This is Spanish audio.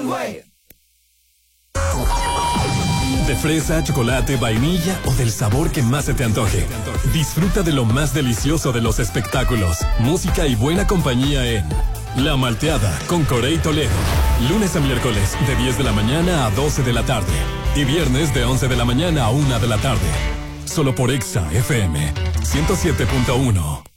De fresa, chocolate, vainilla o del sabor que más se te antoje. Disfruta de lo más delicioso de los espectáculos, música y buena compañía en La Malteada con Corey Toledo. Lunes a miércoles de 10 de la mañana a 12 de la tarde. Y viernes de 11 de la mañana a 1 de la tarde. Solo por Exa FM 107.1.